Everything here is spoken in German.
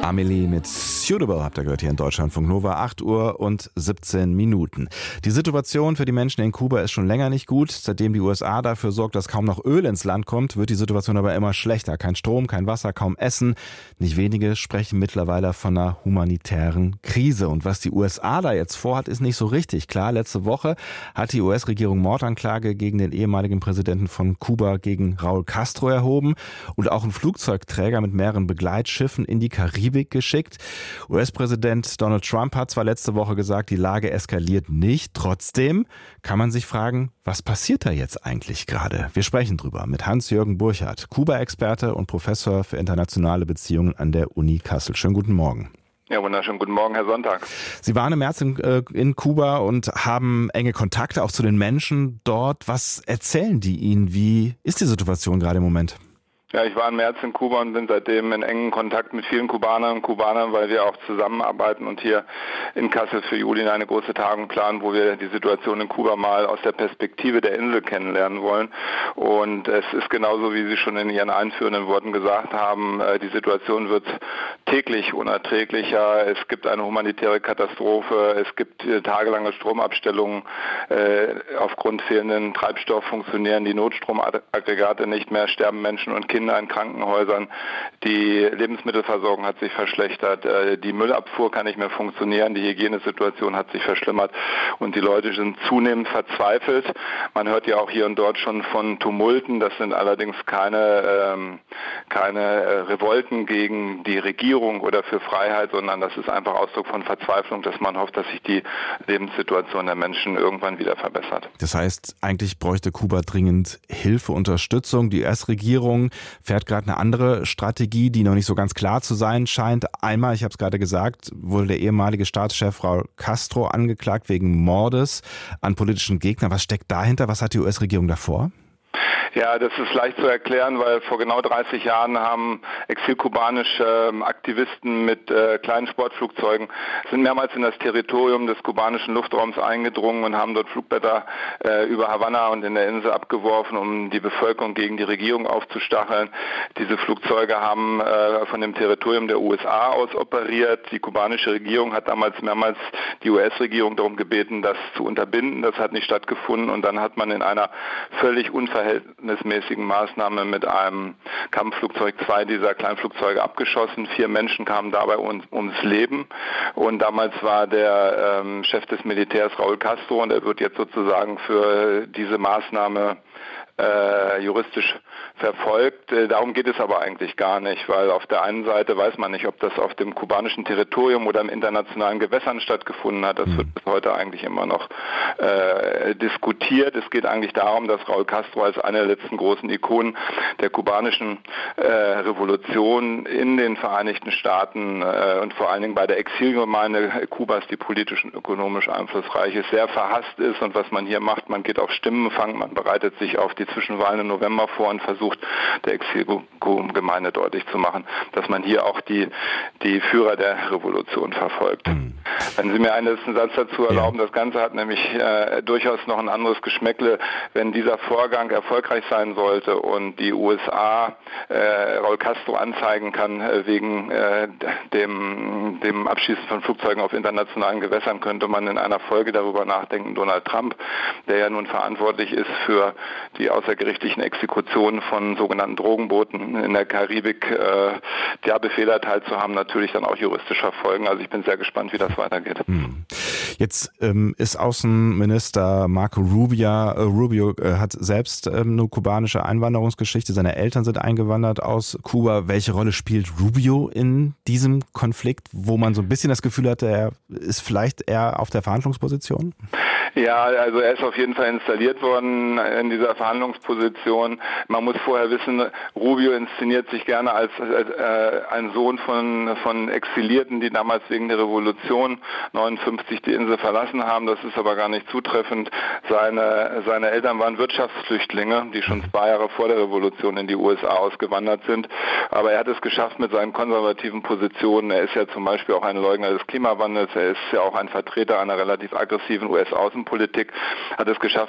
Amelie mit Suitable habt ihr gehört hier in Deutschlandfunk Nova, 8 Uhr und 17 Minuten. Die Situation für die Menschen in Kuba ist schon länger nicht gut. Seitdem die USA dafür sorgt, dass kaum noch Öl ins Land kommt, wird die Situation aber immer schlechter. Kein Strom, kein Wasser, kaum Essen. Nicht wenige sprechen mittlerweile von einer humanitären Krise. Und was die USA da jetzt vorhat, ist nicht so richtig klar. Letzte Woche hat die US-Regierung Mordanklage gegen den ehemaligen Präsidenten von Kuba, gegen Raúl Castro, erhoben und auch einen Flugzeugträger mit mehreren Begleitschiffen in die Karibik geschickt. US-Präsident Donald Trump hat zwar letzte Woche gesagt, die Lage eskaliert nicht. Trotzdem kann man sich fragen, was passiert da jetzt eigentlich gerade? Wir sprechen drüber mit Hans-Jürgen Burchardt, Kuba-Experte und Professor für internationale Beziehungen an der Uni Kassel. Schönen guten Morgen. Ja, wunderschönen guten Morgen, Herr Sonntag. Sie waren im März in Kuba und haben enge Kontakte auch zu den Menschen dort. Was erzählen die Ihnen? Wie ist die Situation gerade im Moment? Ja, ich war im März in Kuba und bin seitdem in engen Kontakt mit vielen Kubanern und Kubanern, weil wir auch zusammenarbeiten und hier in Kassel für Juli eine große Tagung planen, wo wir die Situation in Kuba mal aus der Perspektive der Insel kennenlernen wollen. Und es ist genauso, wie Sie schon in Ihren einführenden Worten gesagt haben, die Situation wird täglich unerträglicher. Es gibt eine humanitäre Katastrophe, es gibt tagelange Stromabstellungen. Aufgrund fehlenden Treibstoff funktionieren die Notstromaggregate nicht mehr, sterben Menschen und Kinder in Krankenhäusern, die Lebensmittelversorgung hat sich verschlechtert, die Müllabfuhr kann nicht mehr funktionieren, die Hygienesituation hat sich verschlimmert und die Leute sind zunehmend verzweifelt. Man hört ja auch hier und dort schon von Tumulten, das sind allerdings keine Revolten gegen die Regierung oder für Freiheit, sondern das ist einfach Ausdruck von Verzweiflung, dass man hofft, dass sich die Lebenssituation der Menschen irgendwann wieder verbessert. Das heißt, eigentlich bräuchte Kuba dringend Hilfe, Unterstützung. Die US-Regierung fährt gerade eine andere Strategie, die noch nicht so ganz klar zu sein scheint. Einmal, ich habe es gerade gesagt, wurde der ehemalige Staatschef Raúl Castro angeklagt wegen Mordes an politischen Gegnern. Was steckt dahinter? Was hat die US-Regierung davor? Ja, das ist leicht zu erklären, weil vor genau 30 Jahren haben exilkubanische Aktivisten mit kleinen Sportflugzeugen sind mehrmals in das Territorium des kubanischen Luftraums eingedrungen und haben dort Flugblätter über Havanna und in der Insel abgeworfen, um die Bevölkerung gegen die Regierung aufzustacheln. Diese Flugzeuge haben von dem Territorium der USA aus operiert. Die kubanische Regierung hat damals mehrmals die US-Regierung darum gebeten, das zu unterbinden. Das hat nicht stattgefunden und dann hat man in einer völlig unverhältnismäßigen Maßnahme mit einem Kampfflugzeug 2 dieser Kleinflugzeuge abgeschossen. 4 Menschen kamen dabei ums Leben und damals war der Chef des Militärs Raúl Castro und er wird jetzt sozusagen für diese Maßnahme juristisch verfolgt. Darum geht es aber eigentlich gar nicht, weil auf der einen Seite weiß man nicht, ob das auf dem kubanischen Territorium oder im internationalen Gewässern stattgefunden hat. Das wird bis heute eigentlich immer noch diskutiert. Es geht eigentlich darum, dass Raúl Castro als eine der letzten großen Ikonen der kubanischen Revolution in den Vereinigten Staaten und vor allen Dingen bei der Exilgemeinde Kubas, die politisch und ökonomisch einflussreich ist, sehr verhasst ist. Und was man hier macht, man geht auf Stimmenfang, man bereitet sich auf die Zwischenwahlen im November vor und versucht der Exilgemeinde deutlich zu machen, dass man hier auch die Führer der Revolution verfolgt. Wenn Sie mir einen letzten Satz dazu erlauben, das Ganze hat nämlich durchaus noch ein anderes Geschmäckle. Wenn dieser Vorgang erfolgreich sein sollte und die USA Raúl Castro anzeigen kann wegen dem Abschießen von Flugzeugen auf internationalen Gewässern, könnte man in einer Folge darüber nachdenken, Donald Trump, der ja nun verantwortlich ist für die außergerichtlichen Exekutionen von sogenannten Drogenbooten in der Karibik, der Befehl erteilt zu haben, natürlich dann auch juristisch verfolgen. Also ich bin sehr gespannt, wie das weitergeht. Jetzt ist Außenminister Marco Rubio hat selbst eine kubanische Einwanderungsgeschichte. Seine Eltern sind eingewandert aus Kuba. Welche Rolle spielt Rubio in diesem Konflikt, wo man so ein bisschen das Gefühl hatte, er ist vielleicht eher auf der Verhandlungsposition? Ja, also er ist auf jeden Fall installiert worden in dieser Verhandlungsposition. Man muss vorher wissen, Rubio inszeniert sich gerne als ein Sohn von Exilierten, die damals wegen der Revolution 59 die Insel verlassen haben. Das ist aber gar nicht zutreffend. Seine Eltern waren Wirtschaftsflüchtlinge, die schon 2 Jahre vor der Revolution in die USA ausgewandert sind. Aber er hat es geschafft mit seinen konservativen Positionen. Er ist ja zum Beispiel auch ein Leugner des Klimawandels. Er ist ja auch ein Vertreter einer relativ aggressiven US-Außenpolitik. Hat es geschafft,